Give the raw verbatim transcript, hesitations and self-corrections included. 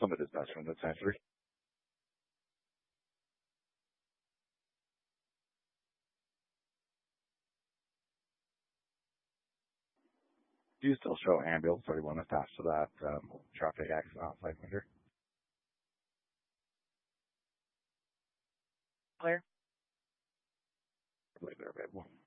Some of his best friends at time three. Do you still show ambulance thirty-one attached to that um, traffic accident outside winter? Where? I believe they're available.